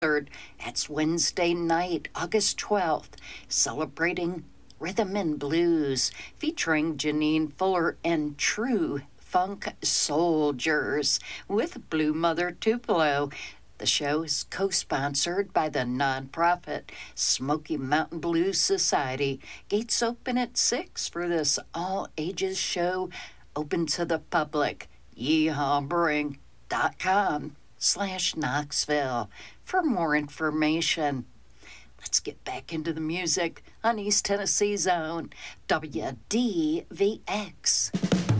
That's Wednesday night, August 12th, celebrating Rhythm and Blues, featuring Janine Fuller and True Funk Soldiers with Blue Mother Tupelo. The show is co-sponsored by the nonprofit Smoky Mountain Blues Society. Gates open at 6 for this all-ages show, open to the public. yeehawbring.com/Knoxville for more information. Let's get back into the music on East Tennessee's own WDVX.